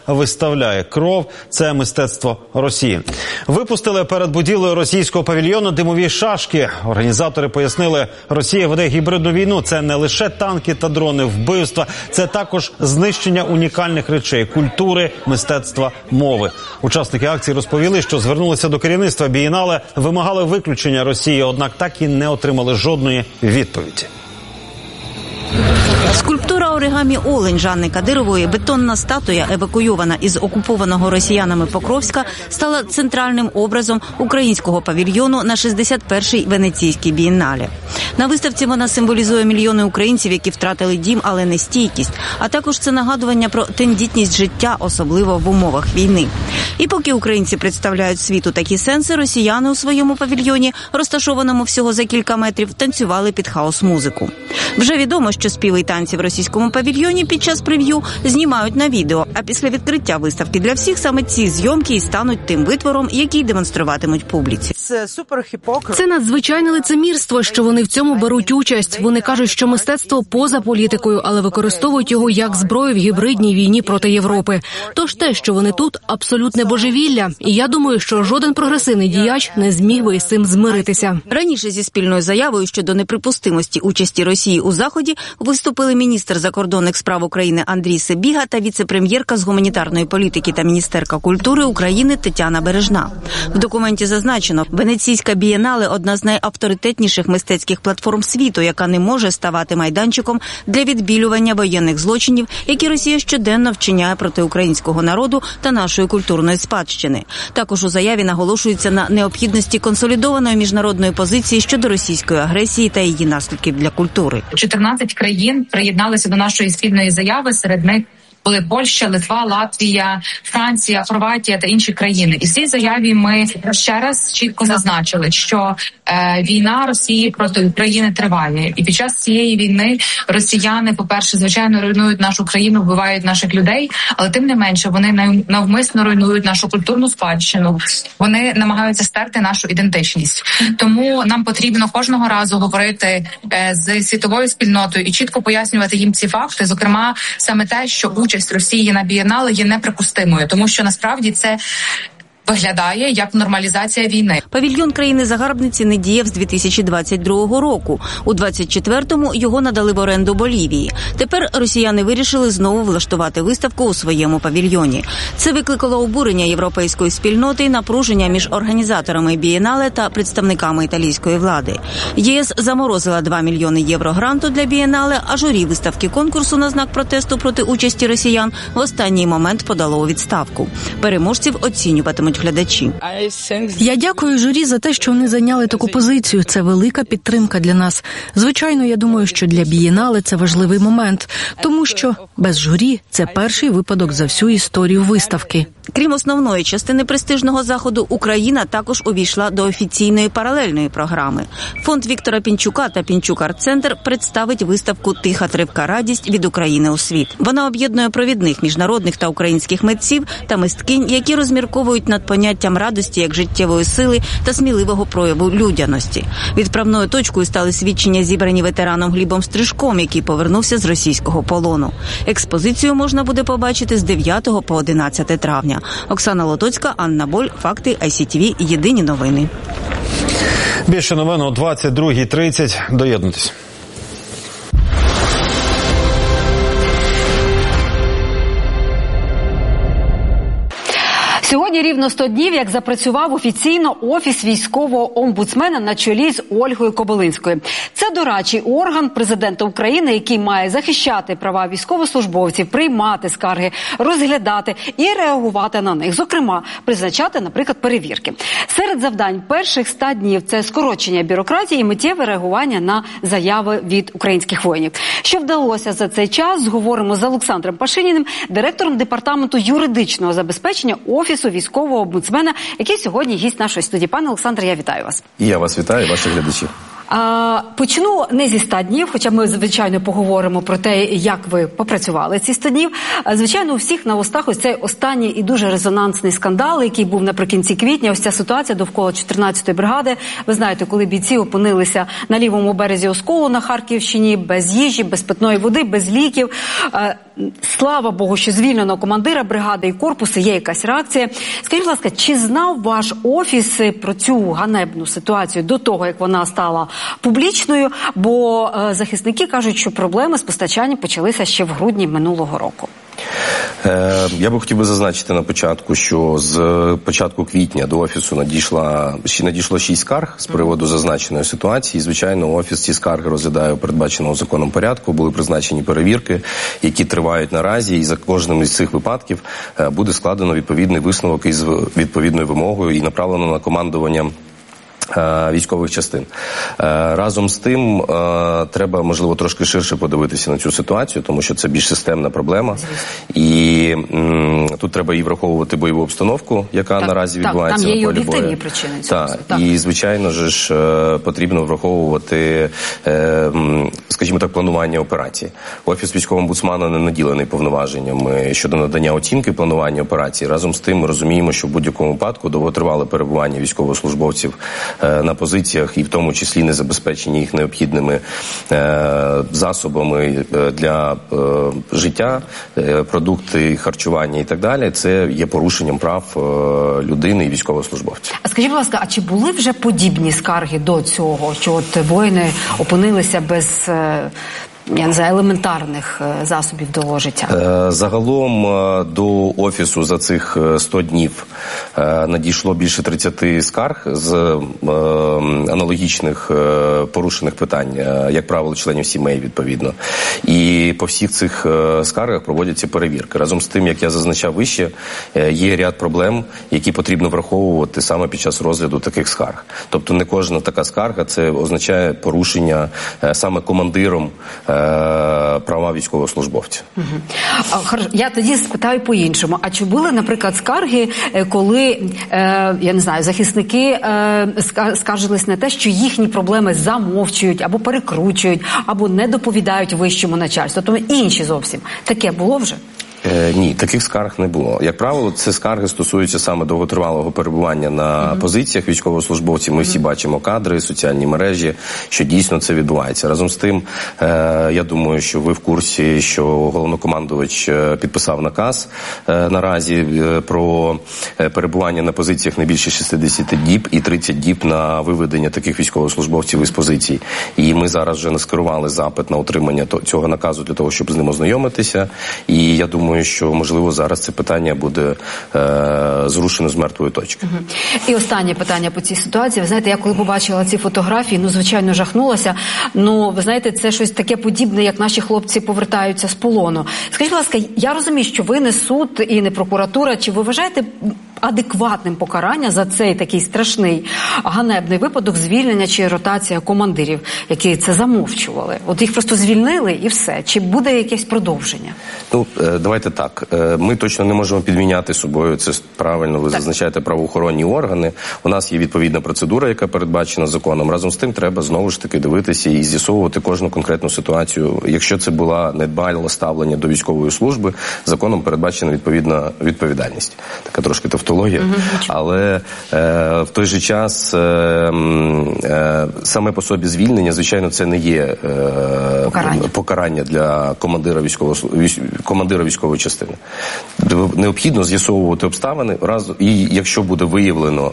виставляє кров. Це мистецтво Росії. Випустили перед будівлею російського павільйону димові шашки. Організатори пояснили, Росія веде гібридну війну. Це не лише танки та дрони, вбивства. Це також знищення унікальних речей, культури, мистецтва, мови. Учасники акції розповіли, що звернулися до керівництва бієнале, вимагали виключення Росії, однак так і не отримали жодної відповіді. Скульптура оригамі «Олень» Жанни Кадирової, бетонна статуя, евакуйована із окупованого росіянами Покровська, стала центральним образом українського павільйону на 61-й Венеційській бієнале. На виставці вона символізує мільйони українців, які втратили дім, але не стійкість. А також це нагадування про тендітність життя, особливо в умовах війни. І поки українці представляють світу такі сенси, росіяни у своєму павільйоні, розташованому всього за кілька метрів, танцювали під хаос-музику. Вже відомо, що співи й танці в російському павільйоні під час прев'ю знімають на відео, а після відкриття виставки для всіх саме ці зйомки і стануть тим витвором, який демонструватимуть публіці. Це надзвичайне лицемірство, що вони в цьому беруть участь. Вони кажуть, що мистецтво поза політикою, але використовують його як зброю в гібридній війні проти Європи. Тож те, що вони тут, абсолютне божевілля. І я думаю, що жоден прогресивний діяч не зміг би із цим змиритися. Раніше зі спільною заявою щодо неприпустимості участі Росії у Заході виступили міністр закордонних справ України Андрій Сибіга та віце-прем'єрка з гуманітарної політики та міністерка культури України Тетяна Бережна. В документі зазначено, Венеційська бієнале – одна з найавторитетніших мистецьких платформ світу, яка не може ставати майданчиком для відбілювання воєнних злочинів, які Росія щоденно вчиняє проти українського народу та нашої культурної спадщини. Також у заяві наголошується на необхідності консолідованої міжнародної позиції щодо російської агресії та її наслідків для культури. 14 країн приєдналися до нашої спільної заяви, серед них були Польща, Литва, Латвія, Франція, Хорватія та інші країни. І в цій заяві ми ще раз чітко зазначили, що війна Росії проти України триває. І під час цієї війни росіяни, по-перше, звичайно, руйнують нашу країну, вбивають наших людей, але тим не менше вони навмисно руйнують нашу культурну спадщину. Вони намагаються стерти нашу ідентичність. Тому нам потрібно кожного разу говорити з світовою спільнотою і чітко пояснювати їм ці факти, зокрема, саме те, що участь Росії на бієнале є неприпустимою, тому що насправді це виглядає як нормалізація війни. Павільйон країни-загарбниці не діяв з 2022 року. У 2024-му його надали в оренду Болівії. Тепер росіяни вирішили знову влаштувати виставку у своєму павільйоні. Це викликало обурення європейської спільноти і напруження між організаторами бієнале та представниками італійської влади. ЄС заморозила 2 мільйони євро гранту для бієнале, а журі виставки конкурсу на знак протесту проти участі росіян в останній момент подало у відставку. Переможців оцінюватимуть глядачі. Я дякую журі за те, що вони зайняли таку позицію. Це велика підтримка для нас. Звичайно, я думаю, що для бієнале це важливий момент, тому що без журі це перший випадок за всю історію виставки. Крім основної частини престижного заходу, Україна також увійшла до офіційної паралельної програми. Фонд Віктора Пінчука та Пінчук Арт-центр представить виставку «Тиха тривка радість» від України у світ. Вона об'єднує провідних міжнародних та українських митців та мисткинь, які розмірковують над поняттям радості як життєвої сили та сміливого прояву людяності. Відправною точкою стали свідчення, зібрані ветераном Глібом Стрижком, який повернувся з російського полону. Експозицію можна буде побачити з 9 по 11 травня. Оксана Лотоцька, Анна Боль, Факти, ICTV, Єдині новини. Більше новин о 22:30. Доєднуйтесь. Сьогодні рівно 100 днів, як запрацював офіційно Офіс військового омбудсмена на чолі з Ольгою Кобилинською. Це дорадчий орган президента України, який має захищати права військовослужбовців, приймати скарги, розглядати і реагувати на них. Зокрема, призначати, наприклад, перевірки. Серед завдань перших 100 днів – це скорочення бюрократії і миттєве реагування на заяви від українських воїнів. Що вдалося за цей час, говоримо з Олександром Пашиніним, директором департаменту юридичного забезпечення Офісу військового омбудсмена, який сьогодні гість нашої студії. Пане Олександре, я вітаю вас. І я вас вітаю, ваших глядачів. Почну не зі 100 днів, хоча ми, звичайно, поговоримо про те, як ви попрацювали ці 100 днів. Звичайно, у всіх на устах ось цей останній і дуже резонансний скандал, який був наприкінці квітня. Ось ця ситуація довкола 14-ї бригади. Ви знаєте, коли бійці опинилися на лівому березі Осколу на Харківщині, без їжі, без питної води, без ліків. Слава Богу, що звільнено командира бригади і корпусу, є якась реакція. Скажіть, будь ласка, чи знав ваш офіс про цю ганебну ситуацію до того, як вона стала публічною? Бо захисники кажуть, що проблеми з постачанням почалися ще в грудні минулого року. Я би хотів зазначити на початку, що з початку квітня до офісу надійшло 6 скарг з приводу зазначеної ситуації. Звичайно, офіс ці скарги розглядає у передбаченому законом порядку. Були призначені перевірки, які тривають наразі, і за кожним із цих випадків буде складено відповідний висновок із відповідною вимогою і направлено на командування військових частин. Разом з тим, треба, можливо, трошки ширше подивитися на цю ситуацію, тому що це більш системна проблема. І тут треба і враховувати бойову обстановку, яка наразі відбувається на полі бою. Там є і об'єктивні причини. Так, і, звичайно ж, потрібно враховувати, скажімо так, планування операції. Офіс військового омбудсмана не наділений повноваженнями щодо надання оцінки планування операції. Разом з тим, ми розуміємо, що в будь-якому випадку довготривале перебування військовослужбовців на позиціях, і в тому числі не забезпечені їх необхідними засобами для життя, продукти харчування і так далі, це є порушенням прав людини і військовослужбовця. А скажіть, будь ласка, а чи були вже подібні скарги до цього, що от воїни опинилися без елементарних засобів до життя? Загалом до офісу за цих 100 днів надійшло більше 30 скарг з аналогічних порушених питань, як правило, членів сімей, відповідно. І по всіх цих скаргах проводяться перевірки. Разом з тим, як я зазначав вище, є ряд проблем, які потрібно враховувати саме під час розгляду таких скарг. Тобто не кожна така скарга, це означає порушення саме командиром права військовослужбовця. Я тоді спитаю по-іншому. А чи були, наприклад, скарги, коли, я не знаю, захисники скаржились на те, що їхні проблеми замовчують, або перекручують, або не доповідають вищому начальству? Тобто інші зовсім. Таке було вже? Ні, таких скарг не було. Як правило, це скарги стосуються саме довготривалого перебування на позиціях військовослужбовців. Ми всі бачимо кадри, соціальні мережі, що дійсно це відбувається. Разом з тим, я думаю, що ви в курсі, що головнокомандувач підписав наказ наразі про перебування на позиціях не більше 60 діб і 30 діб на виведення таких військовослужбовців із позицій. І ми зараз вже скерували запит на отримання цього наказу для того, щоб з ним ознайомитися. І я думаю, що, можливо, зараз це питання буде зрушено з мертвої точки. І останнє питання по цій ситуації. Ви знаєте, я коли побачила ці фотографії, звичайно, жахнулася. Ви знаєте, це щось таке подібне, як наші хлопці повертаються з полону. Скажіть, будь ласка, я розумію, що ви не суд і не прокуратура. Чи ви вважаєте адекватним покарання за цей такий страшний, ганебний випадок звільнення чи ротація командирів, які це замовчували? От їх просто звільнили і все. Чи буде якесь продовження? Давайте так. Ми точно не можемо підміняти собою, це правильно, ви зазначаєте, правоохоронні органи. У нас є відповідна процедура, яка передбачена законом. Разом з тим треба знову ж таки дивитися і з'ясовувати кожну конкретну ситуацію. Якщо це була недбале ставлення до військової служби, законом передбачена відповідна відповідальність. Така трошки тавтологія. Але в той же час саме по собі звільнення, звичайно, це не є покарання для командира військової частини. Необхідно з'ясовувати обставини, і якщо буде виявлено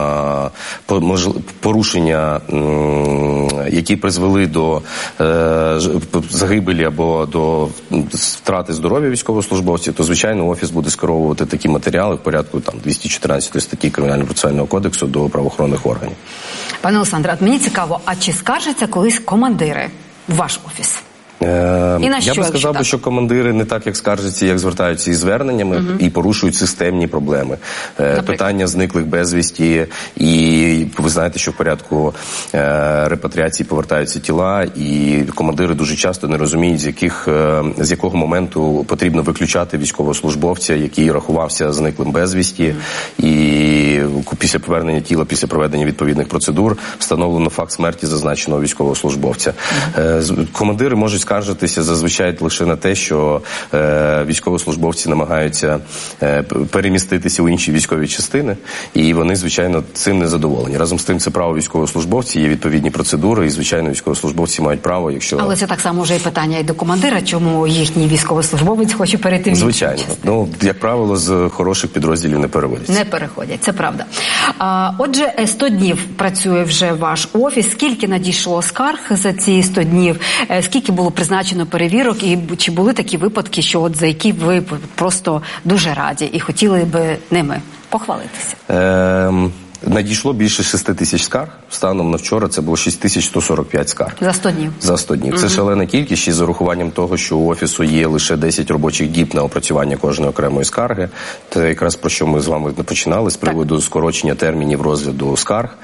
порушення, які призвели до загибелі або до втрати здоров'я військовослужбовців, то, звичайно, Офіс буде скеровувати такі матеріали в порядку 214 статті Кримінально-процесуального кодексу до правоохоронних органів. Пане Олександре, мені цікаво, а чи скаржаться колись командири в ваш офіс? Я би сказав, що командири не так, як скаржаться, як звертаються із зверненнями і порушують системні проблеми. Питання зниклих безвісті, і ви знаєте, що в порядку репатріації повертаються тіла, і командири дуже часто не розуміють, з якого моменту потрібно виключати військовослужбовця, який рахувався зниклим безвісті, і після повернення тіла, після проведення відповідних процедур, встановлено факт смерті зазначеного військовослужбовця. Командири можуть скаржитися скаржитися зазвичай лише на те, що військовослужбовці намагаються переміститися у інші військові частини, і вони, звичайно, цим не задоволені. Разом з тим, це право військовослужбовців, є відповідні процедури, і, звичайно, військовослужбовці мають право, якщо... Але це так само вже і питання і до командира, чому їхній військовослужбовець хоче перейти в іншу Звичайно. частину. Як правило, з хороших підрозділів не переводяться. Не переходять, це правда. Отже, 100 днів працює вже ваш офіс. Скільки надійшло скарг за ці 100 днів? Скільки було призначено перевірок? І чи були такі випадки, що за які ви просто дуже раді і хотіли би ними похвалитися? Надійшло більше 6 тисяч скарг. Станом на вчора це було 6145 скарг. За 100 днів? За 100 днів. Це шалена кількість, із урахуванням того, що у офісу є лише 10 робочих діб на опрацювання кожної окремої скарги. Це якраз про що ми з вами починали, з приводу скорочення термінів розгляду скарг.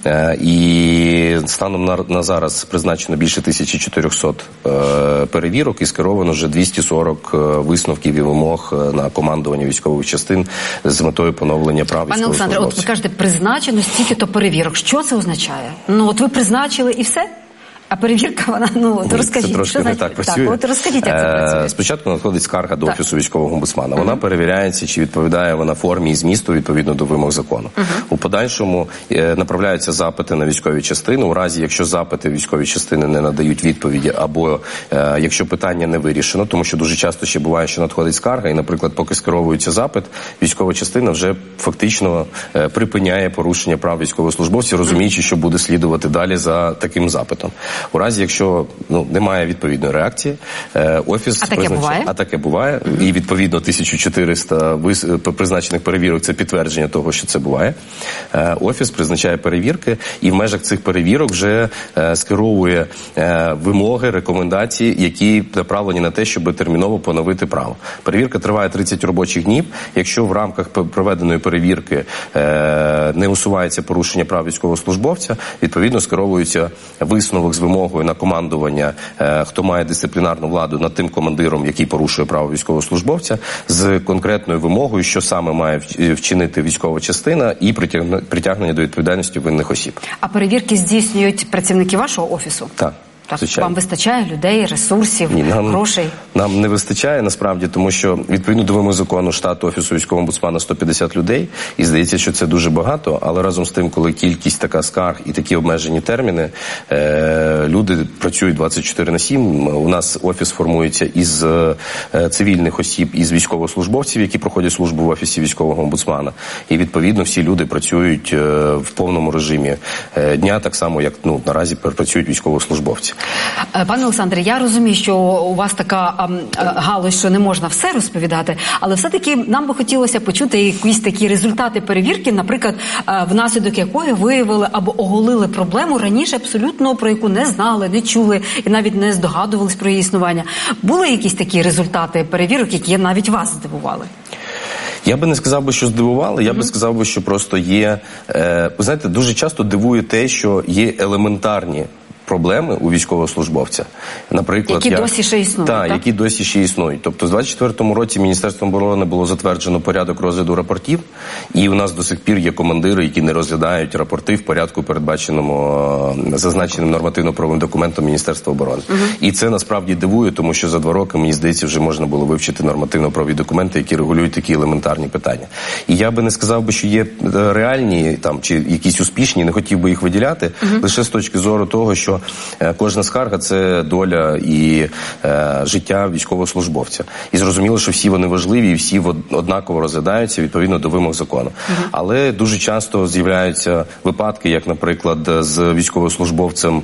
І станом на зараз призначено більше 1400 перевірок і скеровано вже 240 висновків і вимог на командування військових частин з метою поновлення прав військовослужбовців. Пане Олександре, от ви кажете, призначено стільки-то перевірок. Що це означає? От ви призначили і все? А перевірка, вона, розкажіть. Це трошки не так працює. Так, розкажіть, як це працює. Спочатку надходить скарга до Офісу військового омбудсмена. Вона перевіряється, чи відповідає вона формі і змісту відповідно до вимог закону. У подальшому направляються запити на військові частини. У разі, якщо запити військові частини не надають відповіді, або якщо питання не вирішено, тому що дуже часто ще буває, що надходить скарга, і, наприклад, поки скеровується запит, військова частина вже фактично припиняє порушення прав військовослужбовців, розуміючи, що буде слідувати далі за таким запитом. У разі, якщо немає відповідної реакції, офіс... А таке буває? А таке буває. І, відповідно, 1400 призначених перевірок – це підтвердження того, що це буває. Офіс призначає перевірки і в межах цих перевірок вже скеровує вимоги, рекомендації, які направлені на те, щоб терміново поновити право. Перевірка триває 30 робочих днів. Якщо в рамках проведеної перевірки не усувається порушення прав військовослужбовця, відповідно скеровується висновок з вимогою на командування, хто має дисциплінарну владу над тим командиром, який порушує право військовослужбовця, з конкретною вимогою, що саме має вчинити військова частина і притягнення до відповідальності винних осіб. А перевірки здійснюють працівники вашого офісу? Так. Вам вистачає людей, ресурсів, грошей? Нам не вистачає, насправді, тому що, відповідно до вимог закону, штат Офісу військового омбудсмена 150 людей, і здається, що це дуже багато, але разом з тим, коли кількість така скарг і такі обмежені терміни, люди працюють 24/7. У нас офіс формується із цивільних осіб, із військовослужбовців, які проходять службу в Офісі військового омбудсмена. І, відповідно, всі люди працюють в повному режимі дня, так само, як наразі працюють військовослужбовці. Пане Олександре, я розумію, що у вас така галузь, що не можна все розповідати, але все-таки нам би хотілося почути якісь такі результати перевірки, наприклад, внаслідок якої виявили або оголили проблему раніше абсолютно, про яку не знали, не чули і навіть не здогадувались про її існування. Були якісь такі результати перевірок, які навіть вас здивували? Я би не сказав би, що здивували, я би сказав би, що просто є... Ви знаєте, дуже часто дивує те, що є елементарні проблеми у військовослужбовця. Наприклад, які досі ще існують, так? Які досі ще існують. Тобто, в 24-му році Міністерством оборони було затверджено порядок розгляду рапортів, і у нас до сих пір є командири, які не розглядають рапорти в порядку, передбаченому зазначеним нормативно-правовим документом Міністерства оборони. І це насправді дивує, тому що за 2 роки, мені здається, вже можна було вивчити нормативно-правові документи, які регулюють такі елементарні питання. І я би не сказав би, що є реальні чи якісь успішні, не хотів би їх виділяти, лише з точки зору того, що кожна скарга – це доля і життя військовослужбовця. І зрозуміло, що всі вони важливі і всі однаково розглядаються відповідно до вимог закону. Але дуже часто з'являються випадки, як, наприклад, з військовослужбовцем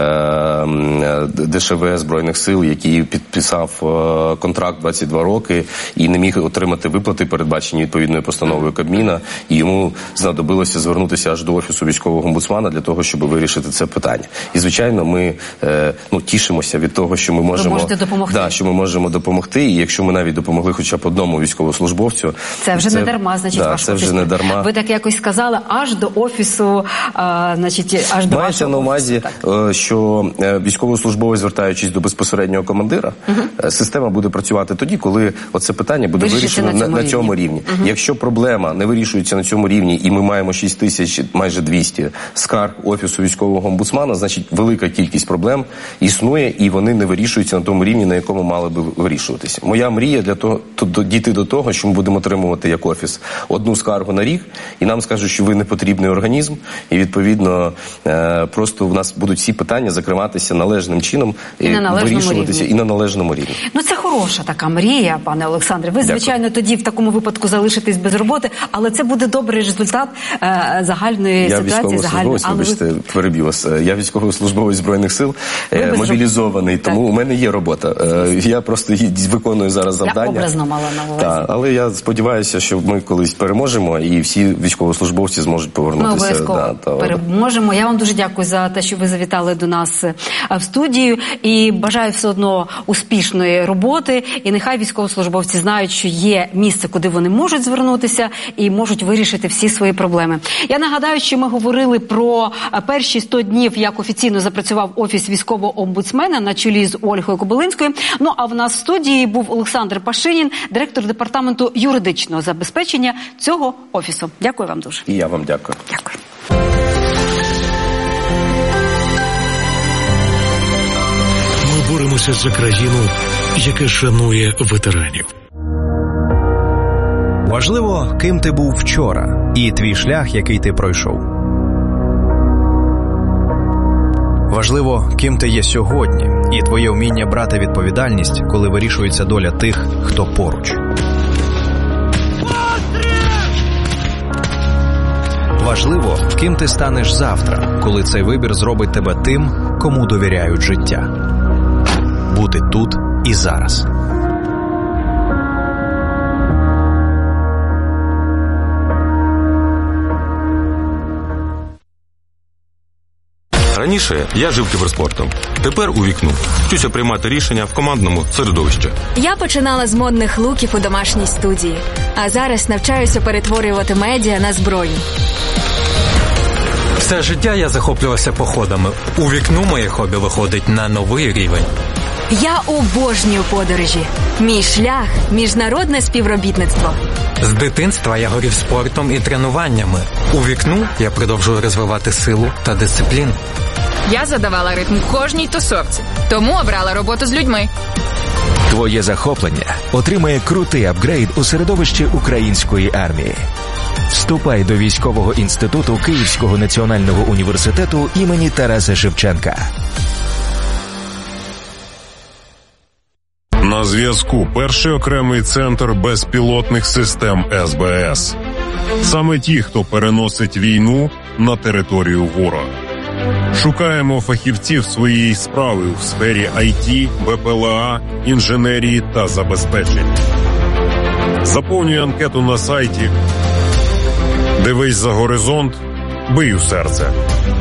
ДШВ Збройних сил, який підписав контракт 22 роки і не міг отримати виплати, передбачені відповідною постановою Кабміна, і йому знадобилося звернутися аж до Офісу військового омбудсмена для того, щоб вирішити це питання. І, звичайно, ми тішимося від того, що ми можемо допомогти. І якщо ми навіть допомогли хоча б одному військовослужбовцю... Це вже не дарма, значить, ваш офіс. Це вже не дарма. Ви так якось сказали, аж до офісу, аж до Мається на увазі, що військовослужбовець, звертаючись до безпосереднього командира, система буде працювати тоді, коли оце питання буде вирішено на цьому рівні. Якщо проблема не вирішується на цьому рівні, і ми маємо 6200, майже 200 скарг Офісу військового омбудсмена, значить, велика велика кількість проблем існує, і вони не вирішуються на тому рівні, на якому мали би вирішуватися. Моя мрія для того, дійти до того, що ми будемо отримувати як офіс одну скаргу на рік, і нам скажуть, що ви не потрібний організм, і відповідно просто в нас будуть всі питання закриватися належним чином, і вирішуватися і на належному рівні. Ну це хороша така мрія, пане Олександре. Ви, звичайно, тоді в такому випадку залишитесь без роботи, але це буде добрий результат загальної ситуації. Переб'ю вас. Я військовослужбовець Збройних сил, мобілізований, тому у мене є робота. Я просто виконую зараз завдання. Я образно мала на увазі. Так, але я сподіваюся, що ми колись переможемо і всі військовослужбовці зможуть повернутися. Ми обов'язково переможемо. Я вам дуже дякую за те, що ви завітали до нас в студію, і бажаю все одно успішної роботи, і нехай військовослужбовці знають, що є місце, куди вони можуть звернутися і можуть вирішити всі свої проблеми. Я нагадаю, що ми говорили про перші 100 днів, як офіційно запрацював Офіс військового омбудсмена на чолі з Ольгою Кобилинською. Ну, а в нас в студії був Олександр Пашинін, директор департаменту юридичного забезпечення цього офісу. Дякую вам дуже. І я вам дякую. Дякую. Ми боремося за країну, яка шанує ветеранів. Важливо, ким ти був вчора, і твій шлях, який ти пройшов. Важливо, ким ти є сьогодні, і твоє вміння брати відповідальність, коли вирішується доля тих, хто поруч. Важливо, ким ти станеш завтра, коли цей вибір зробить тебе тим, кому довіряють життя. Бути тут і зараз. Раніше я жив кіберспортом. Тепер у вікну. Вчуся приймати рішення в командному середовищі. Я починала з модних луків у домашній студії. А зараз навчаюся перетворювати медіа на зброю. Все життя я захоплювався походами. У вікну моє хобі виходить на новий рівень. Я обожнюю подорожі. Мій шлях – міжнародне співробітництво. З дитинства я горів спортом і тренуваннями. У вікну я продовжую розвивати силу та дисципліну. Я задавала ритм кожній тусовці, тому обрала роботу з людьми. Твоє захоплення отримає крутий апгрейд у середовищі української армії. Вступай до військового інституту Київського національного університету імені Тараса Шевченка. На зв'язку перший окремий центр безпілотних систем СБС. Саме ті, хто переносить війну на територію ворога. Шукаємо фахівців своєї справи у сфері IT, БПЛА, інженерії та забезпечення. Заповнюй анкету на сайті. Дивись за горизонт, бий у серце.